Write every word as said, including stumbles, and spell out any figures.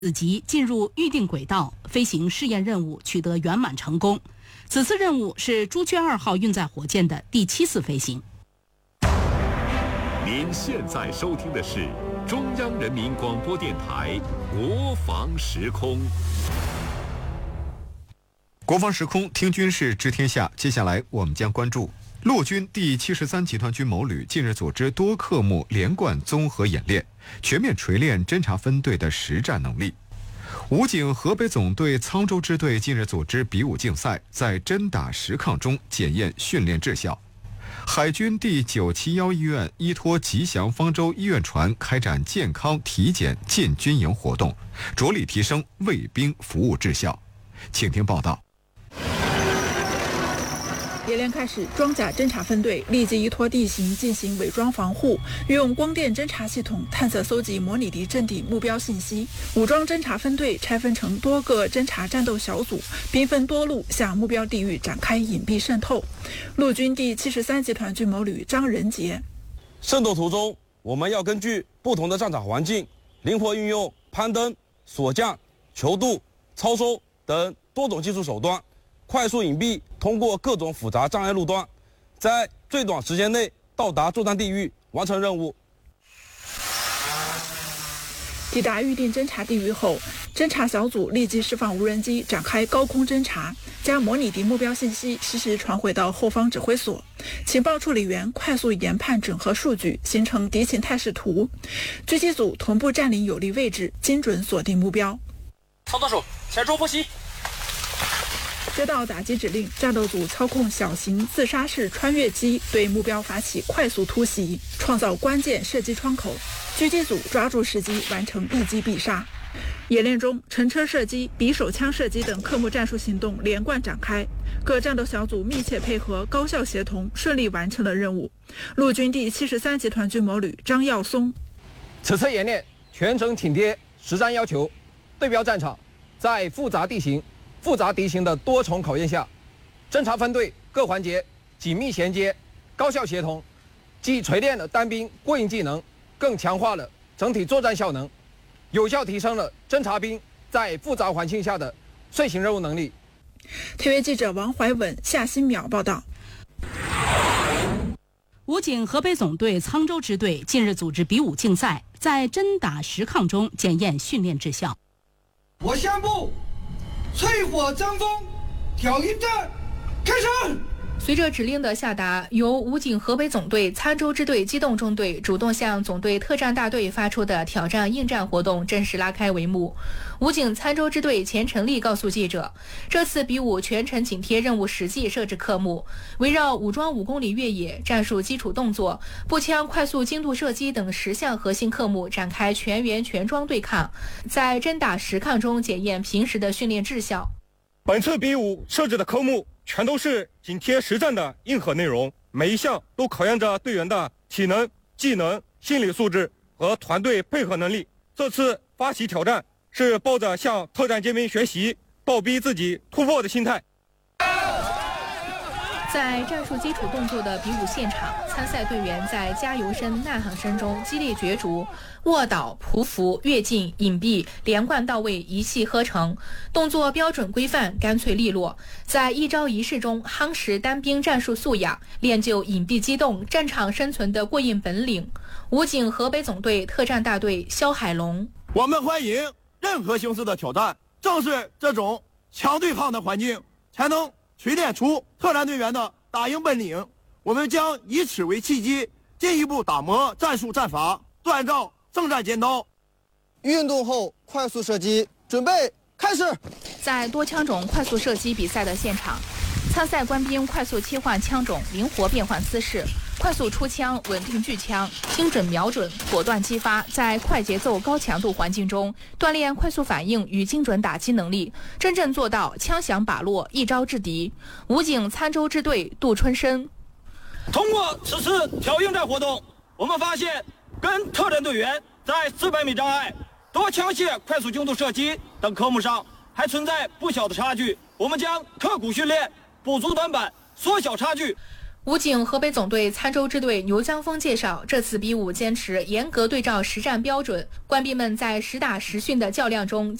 子级进入预定轨道，飞行试验任务取得圆满成功。此次任务是朱雀二号运载火箭的第七次飞行。 您现在收听的是中央人民广播电台国防时空。 国防时空听军事知天下，接下来我们将关注陆军第七十三集团军某旅近日组织多科目连贯综合演练，全面锤炼侦察分队的实战能力。武警河北总队沧州支队近日组织比武竞赛，在真打实抗中检验训练质效。海军第九七一医院依托吉祥方舟医院船开展健康体检进军营活动，着力提升卫兵服务质效。请听报道。 演练开始，装甲侦察分队立即依托地形进行伪装防护，运用光电侦察系统探测搜集模拟敌阵地目标信息。武装侦察分队拆分成多个侦察战斗小组，兵分多路向目标地域展开隐蔽渗透。陆军第七十三集团军某旅张仁杰： 渗透途中，我们要根据不同的战场环境，灵活运用攀登、锁降、求渡、超收等多种技术手段，快速隐蔽，通过各种复杂障碍路段，在最短时间内到达作战地域，完成任务。 抵达预定侦察地域后，侦察小组立即释放无人机展开高空侦察，将模拟敌目标信息实时传回到后方指挥所。情报处理员快速研判整合数据，形成敌情态势图。狙击组同步占领有利位置，精准锁定目标。 操作手前中复习。 接到打击指令，战斗组操控小型自杀式穿越机对目标发起快速突袭，创造关键射击窗口。狙击组抓住时机，完成一击必杀。演练中，乘车射击、匕首枪射击等科目战术行动连贯展开，各战斗小组密切配合，高效协同，顺利完成了任务。陆军第七十三集团军某旅张耀松： 此次演练全程紧贴实战要求，对标战场，在复杂地形、复杂敌情的多重考验下，侦察分队各环节紧密衔接、高效协同，既锤炼了单兵过硬技能，更强化了整体作战效能，有效提升了侦察兵在复杂环境下的遂行任务能力。 特约记者王怀稳、夏新淼报道。 武警河北总队沧州支队近日组织比武竞赛，在真打实抗中检验训练质效。 我宣布，淬火争锋，挑引战开始。 随着指令的下达，由武警河北总队沧州支队机动中队主动向总队特战大队发出的挑战应战活动正式拉开帷幕。武警沧州支队钱成立告诉记者，这次比武全程紧贴任务实际设置科目，围绕武装五公里越野、战术基础动作、步枪快速精度射击等十项核心科目展开全员全装对抗，在真打实抗中检验平时的训练质效。 本次比武设置的科目全都是紧贴实战的硬核内容，每一项都考验着队员的体能、技能、心理素质和团队配合能力。这次发起挑战是抱着向特战尖兵学习、倒逼自己突破的心态。 在战术基础动作的比武现场，参赛队员在加油声、呐喊声中激烈角逐，卧倒、匍匐、跃进、隐蔽连贯到位，一气呵成，动作标准规范，干脆利落，在一招一式中夯实单兵战术素养，练就隐蔽机动、战场生存的过硬本领。武警河北总队特战大队肖海龙： 我们欢迎任何形式的挑战，正是这种强对抗的环境，才能锤炼出特战队员的打赢本领。我们将以此为契机，进一步打磨战术战法，锻造政战尖刀。 运动后快速射击，准备开始。 在多枪种快速射击比赛的现场，参赛官兵快速切换枪种，灵活变换姿势，快速出枪，稳定聚枪，精准瞄准，果断击发，在快节奏高强度环境中锻炼快速反应与精准打击能力，真正做到枪响把落，一招制敌。武警沧州支队杜春生： 通过此次挑应战活动，我们发现跟特战队员在四百米障碍、多枪械快速精度射击等科目上还存在不小的差距，我们将刻苦训练，补足短板，缩小差距。 武警河北总队参州支队牛江峰介绍，这次比武坚持严格对照实战标准，官兵们在实打实训的较量中